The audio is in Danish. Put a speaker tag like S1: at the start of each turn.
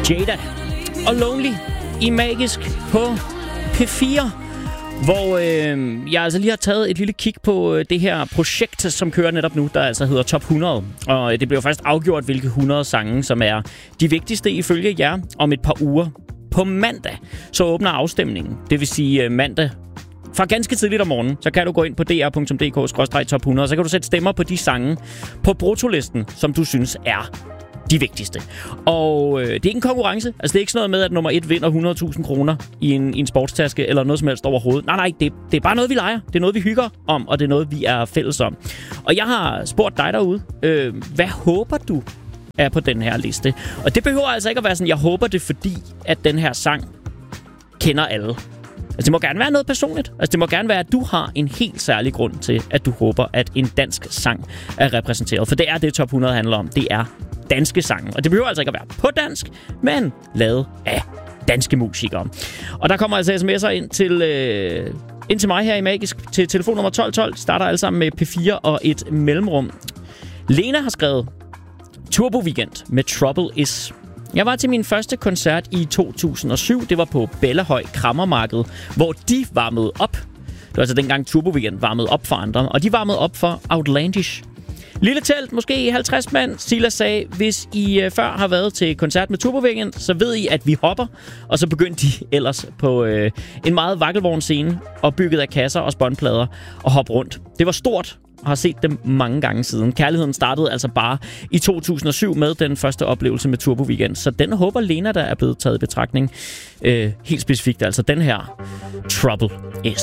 S1: Jada og Lonely i Magisk på P4, hvor jeg altså lige har taget et lille kig på det her projekt, som kører netop nu, der altså hedder Top 100. Og det bliver først afgjort, hvilke 100 sange, som er de vigtigste ifølge jer om et par uger. På mandag, så åbner afstemningen. Det vil sige mandag fra ganske tidligt om morgenen, så kan du gå ind på dr.dk/top 100, og så kan du sætte stemmer på de sange på bruttolisten, som du synes er de vigtigste. Og det er ikke en konkurrence. Altså, det er ikke sådan noget med, at nummer 1 vinder 100.000 kroner i en sportstaske, eller noget som helst overhovedet. Nej, det er bare noget, vi leger. Det er noget, vi hygger om, og det er noget, vi er fælles om. Og jeg har spurgt dig derude, hvad håber du er på den her liste? Og det behøver altså ikke at være sådan, jeg håber det, fordi at den her sang kender alle. Altså, det må gerne være noget personligt. Altså, det må gerne være, at du har en helt særlig grund til, at du håber, at en dansk sang er repræsenteret. For det er det, Top 100 handler om. Det er danske sange. Og det behøver altså ikke at være på dansk, men lavet af danske musikere. Og der kommer altså sms'er ind til mig her i Magisk til telefonnummer 1212. Starter alle sammen med P4 og et mellemrum. Lena har skrevet Turbo Weekend med Trouble Is. Jeg var til min første koncert i 2007. Det var på Bellahøj Krammermarked, hvor de varmede op. Det var altså dengang Turbo Weekend varmede op for andre. Og de varmede op for Outlandish. Lille telt, måske 50 mand. Silas sagde, hvis I før har været til koncert med Turbo Weekend, så ved I, at vi hopper. Og så begyndte de ellers på en meget vakkelvogn scene, og bygget af kasser og spåndplader, og hoppe rundt. Det var stort, og har set dem mange gange siden. Kærligheden startede altså bare i 2007 med den første oplevelse med Turbo Weekend. Så den håber Lena, der er blevet taget i betragtning. Helt specifikt altså den her Trouble Is.